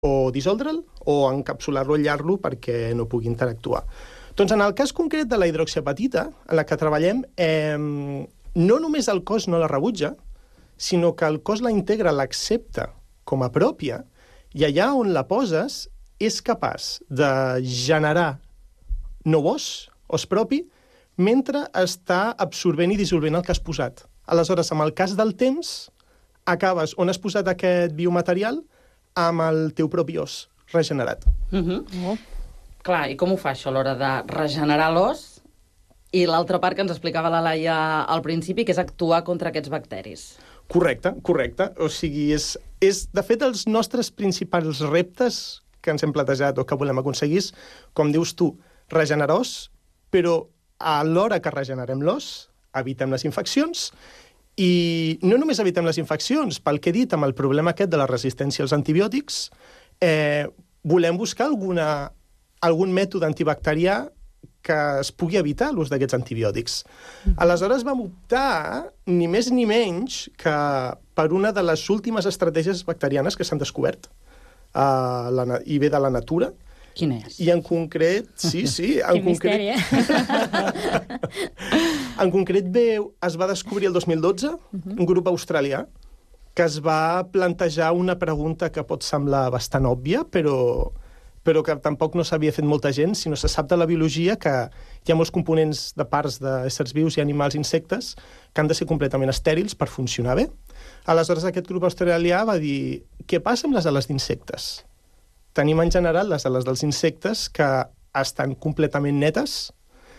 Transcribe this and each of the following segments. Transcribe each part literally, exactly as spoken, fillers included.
o dissoldre'l o encapsular-lo, aïllar-lo perquè no pugui interactuar. Doncs en el cas concret de la hidroxiapatita, en la que treballem, eh, no només el cos no la rebutja, sinó que el cos la integra, l'accepta com a pròpia, i allà on la poses és capaç de generar nou os, os propi, mentre està absorbent i dissolvent el que has posat. Aleshores, amb el cas del temps, acabes on has posat aquest biomaterial amb el teu propi os regenerat. Uh-huh. Oh. Clar, i com ho fa això a l'hora de regenerar l'os? I l'altra part que ens explicava la Laia al principi, que és actuar contra aquests bacteris. Correcte, correcte. O sigui, és, és de fet, els nostres principals reptes que ens hem platejat o que volem aconseguir, com dius tu, regenerar os, però a l'hora que regenerem l'os, evitem les infeccions, i no només evitem les infeccions, pel que he dit amb el problema aquest de la resistència als antibiòtics, eh, volem buscar alguna, algun mètode antibacterià que es pugui evitar l'ús d'aquests antibiòtics. Aleshores vam optar, ni més ni menys, que per una de les últimes estratègies bacterianes que s'han descobert, uh, la, i ve de la natura. Quina és? I en concret, sí, sí. En Quin concret, misteri, eh? en concret ve, es va descobrir el dos mil dotze, uh-huh. un grup australià, que es va plantejar una pregunta que pot semblar bastant òbvia, però, però que tampoc no s'havia fet molta gent, sinó se sap de la biologia que hi ha molts components de parts d'éssers vius i animals, insectes, que han de ser completament estèrils per funcionar bé. Aleshores, aquest grup australià va dir, què passa amb les ales d'insectes? Tenim en general les ales dels insectes que estan completament netes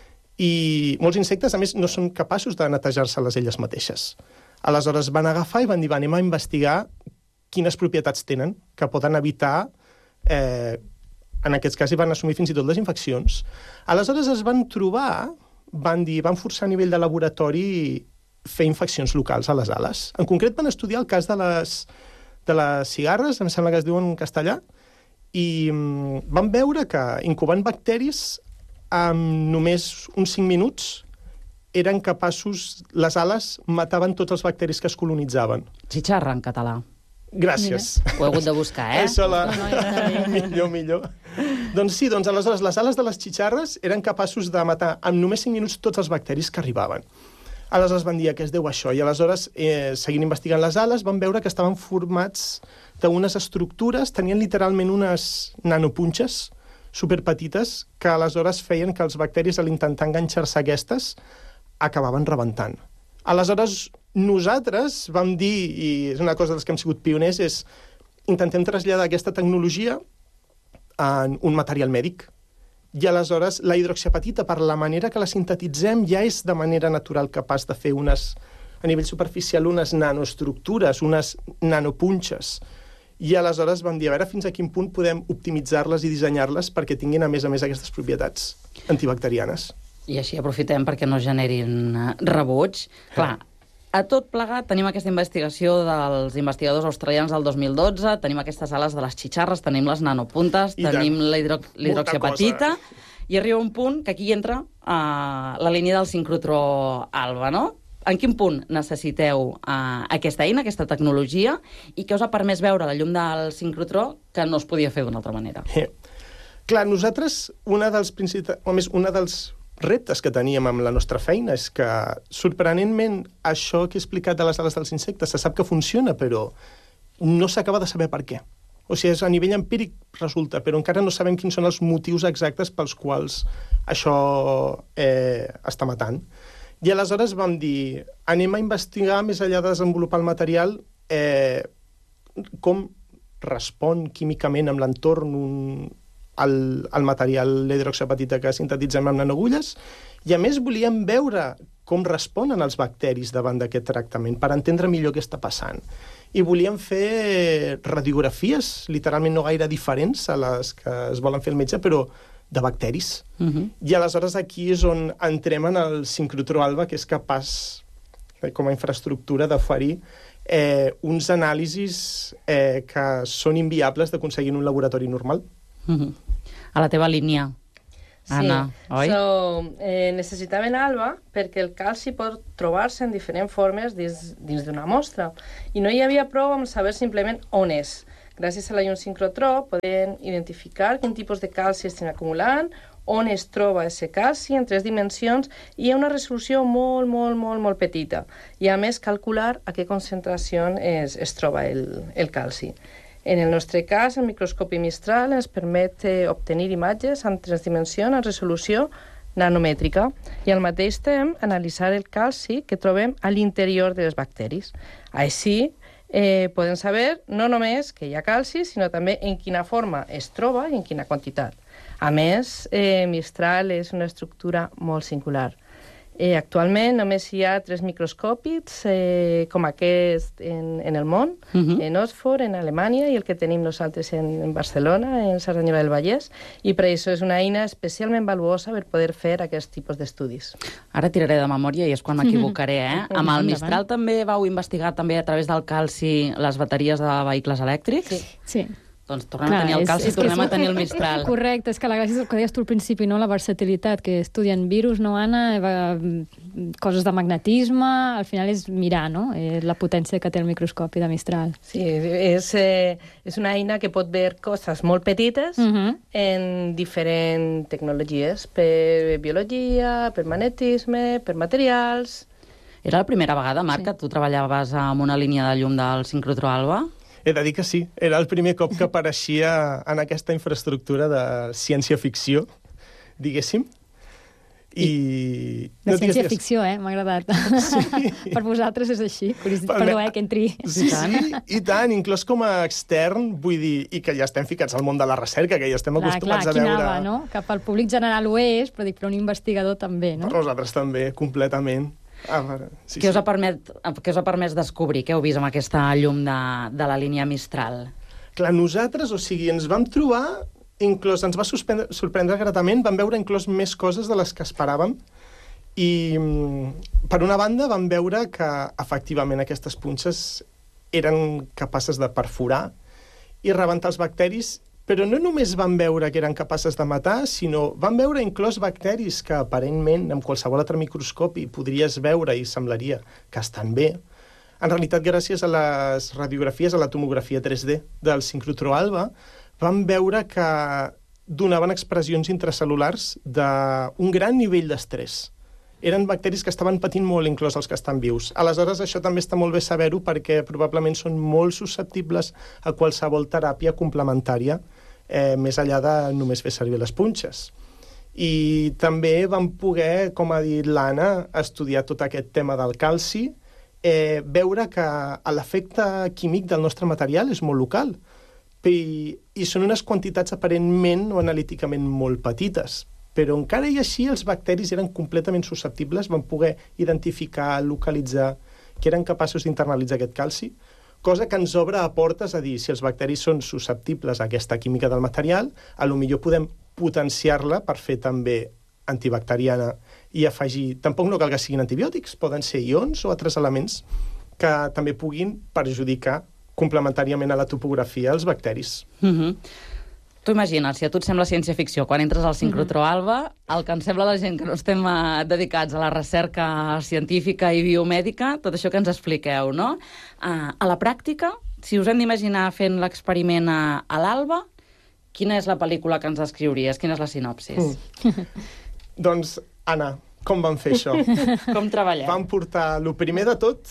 i molts insectes, a més, no són capaços de netejar-se les elles mateixes. Aleshores van agafar i van dir, va, anem a investigar quines propietats tenen, que poden evitar, eh, en aquest cas hi van assumir fins i tot les infeccions. Aleshores es van trobar, van dir, van forçar a nivell de laboratori fer infeccions locals a les ales. En concret van estudiar el cas de les, de les cigarres, em sembla que es diuen en castellà, i mm, van veure que incubant bacteris amb només uns cinc minuts eren capaços, les ales mataven tots els bacteris que es colonitzaven. Xitxarra, en català. Gràcies. Mira. Ho he hagut de buscar, eh? Això la... No, no, ja està bé. millor, millor. Doncs sí, doncs aleshores les ales de les xitxarres eren capaços de matar amb només cinc minuts tots els bacteris que arribaven. Aleshores van dir a què es deu això, i aleshores, eh, seguint investigant les ales, van veure que estaven formats d'unes estructures, tenien literalment unes nanopunxes superpetites que aleshores feien que els bacteris, a l'intentar enganxar-se aquestes, acabaven rebentant. Aleshores, nosaltres vam dir, i és una cosa dels que hem sigut pioners, és intentem traslladar aquesta tecnologia en un material mèdic. I aleshores la hidroxiapatita, per la manera que la sintetitzem, ja és de manera natural capaç de fer unes, a nivell superficial, unes nanoestructures, unes nanopunxes. I aleshores vam dir, a veure fins a quin punt podem optimitzar-les i dissenyar-les perquè tinguin, a més a més, aquestes propietats antibacterianes. I així aprofitem perquè no generin rebuig. Clar, a tot plegat tenim aquesta investigació dels investigadors australians del dos mil dotze, tenim aquestes ales de les xitxarres, tenim les nanopuntes, I tenim tant. la hidro hidroxiapatita, i arriba un punt que aquí entra uh, la línia del sincrotró alba, no? En quin punt necessiteu uh, aquesta eina, aquesta tecnologia, i què us ha permès veure la llum del sincrotró que no es podia fer d'una altra manera? Eh. Clar, nosaltres, una dels principals, o més, una dels reptes que teníem amb la nostra feina és que, sorprenentment, això que he explicat de les ales dels insectes se sap que funciona, però no s'acaba de saber per què. O sigui, a nivell empíric resulta, però encara no sabem quins són els motius exactes pels quals això eh, està matant. I aleshores vam dir, anem a investigar, més enllà de desenvolupar el material, eh, com respon químicament amb l'entorn un, el, el material, l'hidroxiapatita que sintetitzem amb nanogulles, i a més volíem veure com responen els bacteris davant d'aquest tractament, per entendre millor què està passant. I volíem fer radiografies, literalment no gaire diferents a les que es volen fer el metge, però de bacteris. Uh-huh. I aleshores aquí és on entrem en el sincrotró alba, que és capaç, com a infraestructura, d'oferir eh, uns anàlisis eh, que són inviables d'aconseguir en un laboratori normal. Uh-huh. A la teva línia, Anna, sí. oi? So, eh, necessitaven alba perquè el calci pot trobar-se en diferents formes dins, dins d'una mostra. I no hi havia prou amb saber simplement on és. gràcies a la llum sincrotró podem identificar quin tipus de calci estem acumulant, on es troba aquest calci en tres dimensions i a una resolució molt, molt, molt, molt petita. I a més calcular a què concentració es, es troba el, el calci. En el nostre cas, el microscopi Mistral ens permet eh, obtenir imatges en tres dimensions en resolució nanomètrica i al mateix temps analitzar el calci que trobem a l'interior de les bacteris. Així, eh, podem saber no només que hi ha calci, sinó també en quina forma es troba i en quina quantitat. A més, eh, Mistral és una estructura molt singular. Eh, actualment només hi ha tres microscòpics eh, com aquest en, en el món, uh-huh. en Oxford, en Alemanya, i el que tenim nosaltres en, en Barcelona, en Cerdanyola del Vallès, i per això és una eina especialment valuosa per poder fer aquest tipus d'estudis. Ara tiraré de memòria i és quan m'equivocaré, eh? Amb el Mistral també vau investigar també a través del calci les bateries de vehicles elèctrics? Sí. Sí. Doncs tornem Clar, a tenir el calci, és, és tornem a tenir el Mistral. Correcte, és que la gràcia és el que deies tu al principi, no? La versatilitat, que estudien virus, no, Anna? Coses de magnetisme, al final és mirar, no? Eh, la potència que té el microscopi de Mistral. Sí, és, eh, és una eina que pot veure coses molt petites uh -huh. en diferents tecnologies, per biologia, per magnetisme, per materials... Era la primera vegada, Marc, sí. que tu treballaves amb una línia de llum del sincrotró Alba? He de dir que sí. Era el primer cop que apareixia en aquesta infraestructura de ciència-ficció, diguéssim. I... De no, ciència-ficció, eh? M'ha agradat. Sí. Per vosaltres és així. Perdó, eh, que entri. Sí, sí, i tant. Inclús com a extern, vull dir, i que ja estem ficats al món de la recerca, que ja estem clar, acostumats clar, a veure... Clar, no? Cap al públic general ho és, però dic, però un investigador també, no? Per nosaltres també, completament. Ah, sí, què, us sí. ha permet, què us ha permès descobrir? Què heu vist amb aquesta llum de, de la línia Mistral? Clar, nosaltres, o sigui, ens vam trobar, inclús ens va sorprendre, sorprendre gratament, vam veure inclús més coses de les que esperàvem i, per una banda, vam veure que, efectivament, aquestes punxes eren capaces de perforar i rebentar els bacteris, però no només van veure que eren capaces de matar, sinó van veure inclús bacteris que aparentment amb qualsevol altre microscopi podries veure i semblaria que estan bé. En realitat, gràcies a les radiografies, a la tomografia tres D del sincrotró Alba, vam veure que donaven expressions intracel·lulars d'un gran nivell d'estrès. Eren bacteris que estaven patint molt, inclús els que estan vius. Aleshores, això també està molt bé saber-ho perquè probablement són molt susceptibles a qualsevol teràpia complementària, eh, més enllà de només fer servir les punxes. I també vam poder, com ha dit l'Anna, estudiar tot aquest tema del calci, eh, veure que l'efecte químic del nostre material és molt local i, i són unes quantitats aparentment o analíticament molt petites. Però encara i així els bacteris eren completament susceptibles, van poder identificar, localitzar, que eren capaços d'internalitzar aquest calci, cosa que ens obre a portes a dir, si els bacteris són susceptibles a aquesta química del material, a lo millor podem potenciar-la per fer també antibacteriana i afegir... Tampoc no cal que siguin antibiòtics, poden ser ions o altres elements que també puguin perjudicar complementàriament a la topografia els bacteris. Mhm. Tu imagines, si a tu et sembla ciència-ficció, quan entres al sincrotró Alba, el que ens sembla la gent que no estem uh, dedicats a la recerca científica i biomèdica, tot això que ens expliqueu, no? Uh, a la pràctica, si us hem d'imaginar fent l'experiment a, a l'Alba, quina és la pel·lícula que ens descriuries? Quina és la sinopsis? Mm. Doncs, Anna, com vam fer això? Com treballem? Vam portar, el primer de tot,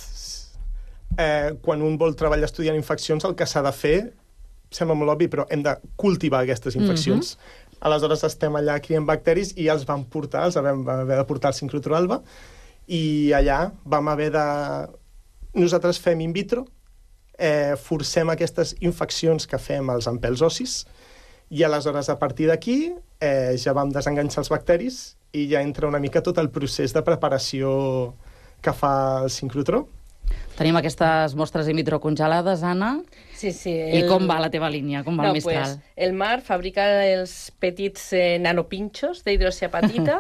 eh, quan un vol treballar estudiant infeccions, el que s'ha de fer, sembla molt obvi, però hem de cultivar aquestes infeccions. Mm-hmm. Aleshores estem allà criant bacteris i els vam portar, els vam haver de portar al sincrotró Alba, i allà vam haver de... Nosaltres fem in vitro, eh, forcem aquestes infeccions que fem als empels ossis, i aleshores a partir d'aquí eh, ja vam desenganxar els bacteris i ja entra una mica tot el procés de preparació que fa el sincrotró. Tenim aquestes mostres in vitro congelades, Anna. Sí, sí. El... I com va la teva línia? Com va no, el Mistral? Pues, el Mar fabrica els petits eh, nanopinxos d'hidroxiapatita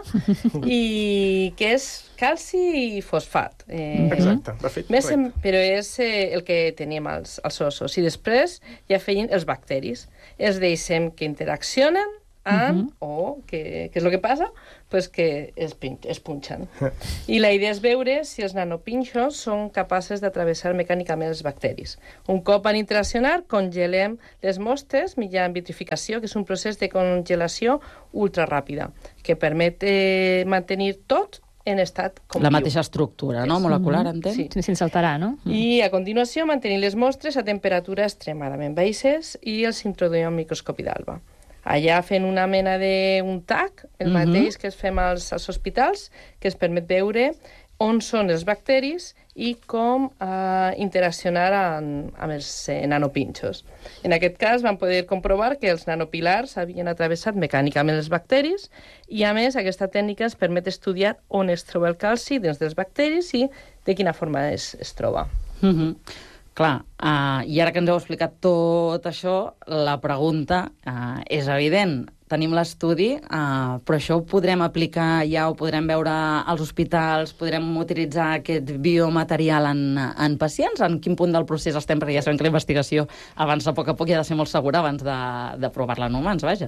i que és calci i fosfat. Eh, Exacte, de fet. Més en, però és eh, el que teníem als, als ossos. I després ja feien els bacteris. Els deixem que interaccionen and, uh-huh. o, què és el que passa? Pues que es, es punxen. I la idea és veure si els nanopinxos són capaces d'atravessar mecànicament els bacteris. Un cop van interaccionar, congelem les mostres mitjançant vitrificació, que és un procés de congelació ultraràpida, que permet eh, mantenir tot en estat com la viu. mateixa estructura, no? Molecular, Mm-hmm. entenc? Sí. Sense alterar, no? I a continuació mantenir les mostres a temperatura extremadament baixes i els introduïm al microscopi d'alba. Allà fent una mena d'un tac, el Mhm. mateix que es fem als, als hospitals, que es permet veure on són els bacteris i com eh, interaccionar amb, amb els eh, nanopinxos. En aquest cas vam poder comprovar que els nanopilars havien atravessat mecànicament els bacteris i, a més, aquesta tècnica ens permet estudiar on es troba el calci dins dels bacteris i de quina forma es, es troba. Mhm. Clar, uh, i ara que ens heu explicat tot això, la pregunta uh, és evident. Tenim l'estudi, uh, però això ho podrem aplicar ja, ho podrem veure als hospitals, podrem utilitzar aquest biomaterial en, en pacients? En quin punt del procés estem? Perquè ja sabem que la investigació avança a poc a poc i ha de ser molt segura abans de, de provar-la en humans, vaja.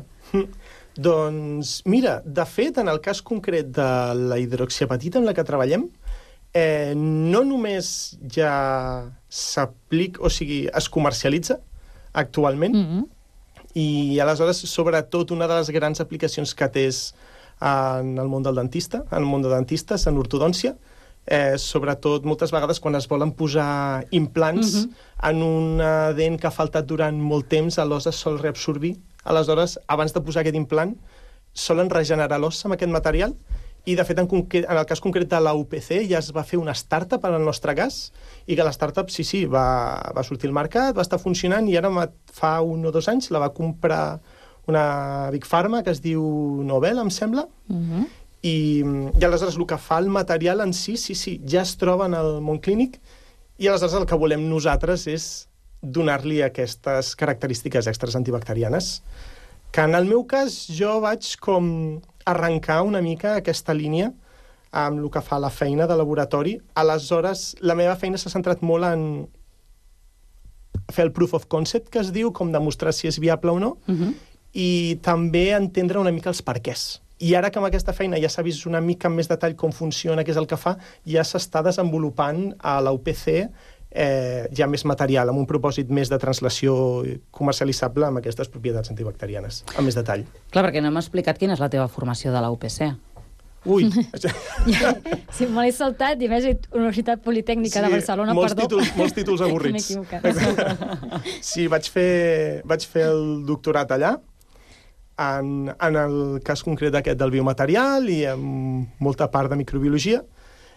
Doncs, mira, de fet, en el cas concret de la hidroxiapatita amb la que treballem, eh, no només ja s'aplica, o sigui, es comercialitza actualment, Mm-hmm. i aleshores, sobretot, una de les grans aplicacions que té és en el món del dentista, en el món de dentistes, en ortodòncia, eh, sobretot moltes vegades quan es volen posar implants Mhm. en una dent que ha faltat durant molt temps, l'os es sol reabsorbir. Aleshores, abans de posar aquest implant, solen regenerar l'os amb aquest material, i, de fet, en, concret, en el cas concret de la U P C ja es va fer una startup en el nostre cas, i que la startup, sí, sí, va, va sortir al mercat, va estar funcionant, i ara fa un o dos anys la va comprar una Big Pharma que es diu Nobel, em sembla, Mm-hmm. i, i aleshores el que fa el material en si, sí, sí, ja es troba en el món clínic, i aleshores el que volem nosaltres és donar-li aquestes característiques extres antibacterianes, que en el meu cas jo vaig com arrencar una mica aquesta línia amb el que fa la feina de laboratori. Aleshores, la meva feina s'ha centrat molt en fer el proof of concept, que es diu, com demostrar si és viable o no, Mhm. i també entendre una mica els perquès. I ara que amb aquesta feina ja s'ha vist una mica en més detall com funciona, què és el que fa, ja s'està desenvolupant a la U P C eh, ja més material, amb un propòsit més de translació comercialitzable amb aquestes propietats antibacterianes, amb més detall. Clar, perquè no m'ha explicat quina és la teva formació de la U P C. Ui! Sí, me l'he saltat i m'he dit Universitat Politècnica de Barcelona, molts perdó. Títols, molts títols avorrits. M'he equivocat. Sí, vaig fer, vaig fer el doctorat allà, en, en el cas concret aquest del biomaterial i amb molta part de microbiologia,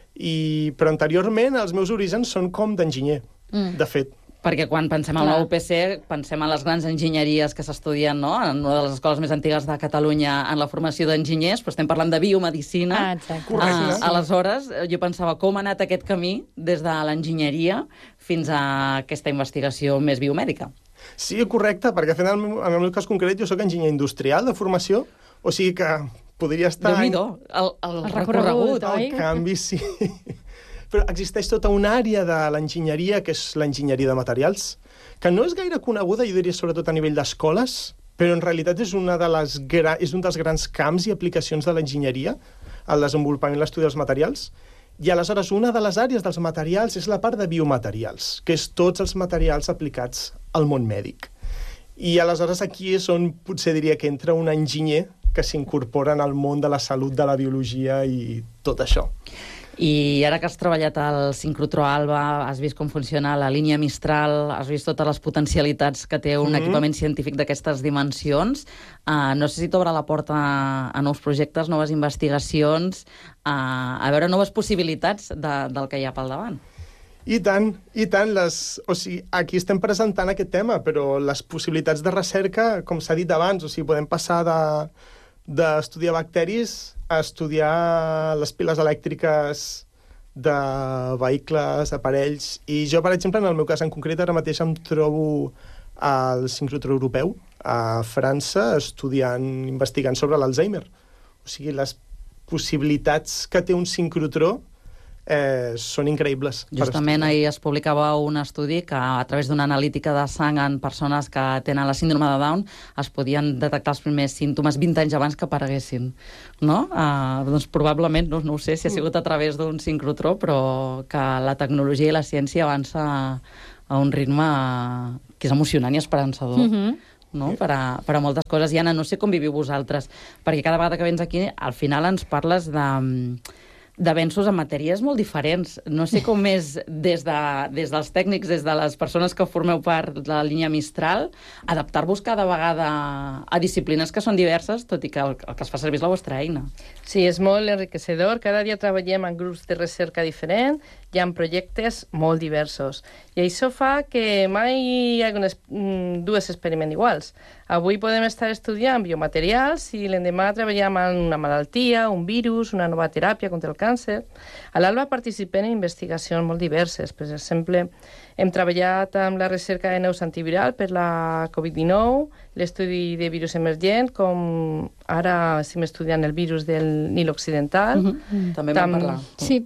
i, però anteriorment els meus orígens són com d'enginyer, Mm. de fet. Perquè quan pensem en la U P C, pensem en les grans enginyeries que s'estudien, no?, en una de les escoles més antigues de Catalunya en la formació d'enginyers, però estem parlant de biomedicina. Ah, exacte. Correcte. Ah, aleshores, jo pensava com ha anat aquest camí des de l'enginyeria fins a aquesta investigació més biomèdica. Sí, correcte, perquè fent el meu, en el meu cas concret jo sóc enginyer industrial de formació, o sigui que podria estar... Déu-n'hi-do, el, el, El recorregut. recorregut, El oi? canvi, sí. Però existeix tota una àrea de l'enginyeria, que és l'enginyeria de materials, que no és gaire coneguda, jo diria, sobretot a nivell d'escoles, però en realitat és, una de les gra... és un dels grans camps i aplicacions de l'enginyeria, el desenvolupament i l'estudi dels materials. I aleshores una de les àrees dels materials és la part de biomaterials, que és tots els materials aplicats al món mèdic. I aleshores aquí és on potser diria que entra un enginyer que s'incorpora en el món de la salut, de la biologia i tot això. I ara que has treballat al sincrotró Alba, has vist com funciona la línia Mistral, has vist totes les potencialitats que té un Mhm. equipament científic d'aquestes dimensions. Uh, no sé si t'obre la porta a nous projectes, noves investigacions, uh, a veure noves possibilitats de, del que hi ha pel davant. I tant, i tant. Les, o sigui, aquí estem presentant aquest tema, però les possibilitats de recerca, com s'ha dit abans, o sigui, podem passar de d'estudiar bacteris a estudiar les piles elèctriques de vehicles, aparells... I jo, per exemple, en el meu cas en concret, ara mateix em trobo al sincrotró europeu, a França, estudiant, investigant sobre l'Alzheimer. O sigui, les possibilitats que té un sincrotró eh, són increïbles. Justament ahir es publicava un estudi que a través d'una analítica de sang en persones que tenen la síndrome de Down es podien detectar els primers símptomes vint anys abans que apareguessin. No? Uh, doncs probablement, no, no ho sé si ha sigut a través d'un sincrotró, però que la tecnologia i la ciència avança a un ritme que és emocionant i esperançador. Mm-hmm. No? Per, a, per a moltes coses. I Anna, no sé com viviu vosaltres, perquè cada vegada que vens aquí al final ens parles de... d'avenços en matèries molt diferents. No sé com és des, de, des dels tècnics, des de les persones que formeu part de la línia Mistral, adaptar-vos cada vegada a disciplines que són diverses, tot i que el, el que es fa servir és la vostra eina. Sí, és molt enriquecedor. Cada dia treballem en grups de recerca diferents i en projectes molt diversos. I això fa que mai hi hagi unes, dues experiments iguals. Avui podem estar estudiant biomaterials i l'endemà treballem en una malaltia, un virus, una nova teràpia contra el càncer. A l'Alba participem en investigacions molt diverses. Per exemple, hem treballat amb la recerca de neus antiviral per la covid dinou, l'estudi de virus emergent, com ara estem estudiant el virus del Nil Occidental. Mm-hmm. També vam Tam... parlar. Sí.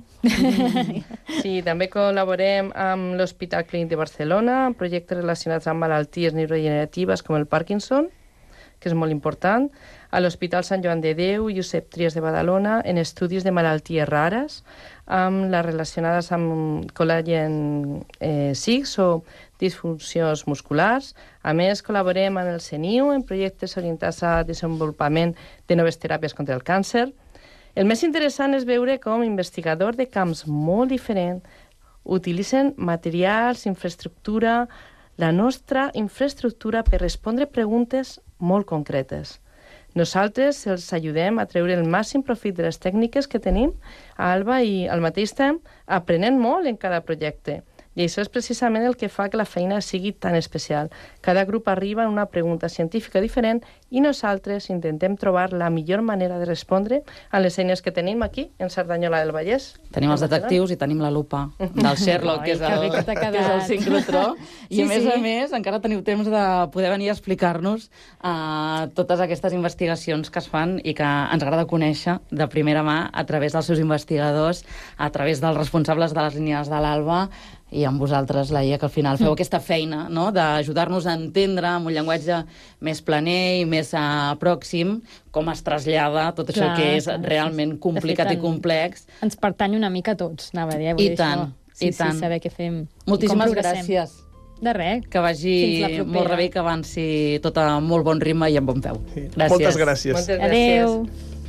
Sí, també col·laborem amb l'Hospital Clínic de Barcelona en projectes relacionats amb malalties neurodegeneratives com el Parkinson, que és molt important, a l'Hospital Sant Joan de Déu i Josep Trias de Badalona en estudis de malalties rares, amb les relacionades amb col·lagen eh, sis o disfuncions musculars. A més, col·laborem amb el CENIU en projectes orientats a desenvolupament de noves teràpies contra el càncer. El més interessant és veure com investigadors de camps molt diferents utilitzen materials, infraestructura, la nostra infraestructura per respondre preguntes molt concretes. Nosaltres els ajudem a treure el màxim profit de les tècniques que tenim a Alba i al mateix temps aprenent molt en cada projecte. I això és precisament el que fa que la feina sigui tan especial. Cada grup arriba amb una pregunta científica diferent i nosaltres intentem trobar la millor manera de respondre a les eines que tenim aquí, en Cerdanyola del Vallès. Tenim els detectius i tenim la lupa del Sherlock, que és el, que és el sincrotró. I sí, a més sí. a més, encara teniu temps de poder venir a explicar-nos uh, totes aquestes investigacions que es fan i que ens agrada conèixer de primera mà a través dels seus investigadors, a través dels responsables de les línies de l'Alba, i amb vosaltres, Laia, que al final feu mm. aquesta feina, no?, d'ajudar-nos a entendre amb un llenguatge més planer i més uh, pròxim com es trasllada tot això clar, que és clar, realment complicat fet, i complex. Ens pertany una mica a tots, anava a dir. I tant, sí, i tant. Sí, saber què fem. Moltíssimes gràcies. De res. Que vagi molt rebé, que avanci tot a molt bon ritme i amb bon peu. Sí. Gràcies. Moltes gràcies. Moltes gràcies. Adéu.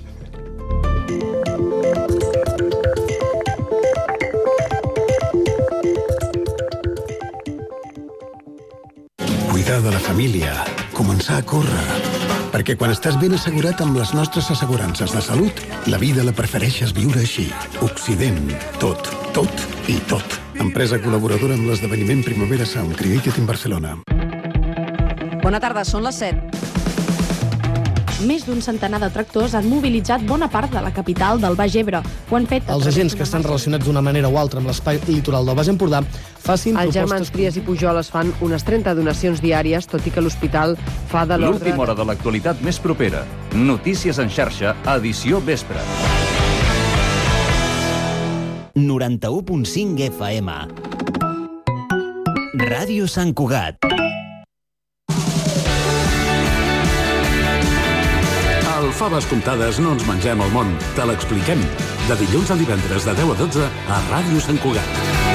Cuidar de la família, començar a córrer. Perquè quan estàs ben assegurat amb les nostres assegurances de salut, la vida la prefereixes viure així. Occident. Tot, tot i tot. Empresa col·laboradora amb l'esdeveniment Primavera Sound Created in Barcelona. Bona tarda, són les set. Més d'un centenar de tractors han mobilitzat bona part de la capital del Baix Ebre. Ho han fet... Els agents que estan relacionats d'una manera o altra amb l'espai litoral del Baix Empordà facin Els propostes... germans Trias i Pujol es fan unes trenta donacions diàries, tot i que l'hospital fa de l'ordre... L'última hora de l'actualitat més propera. Notícies en xarxa, edició vespre. noranta-u punt cinc F M. Ràdio Sant Cugat. Al Faves Comptades no ens mengem el món, te l'expliquem. De dilluns a divendres de deu a dotze a Ràdio Sant Cugat.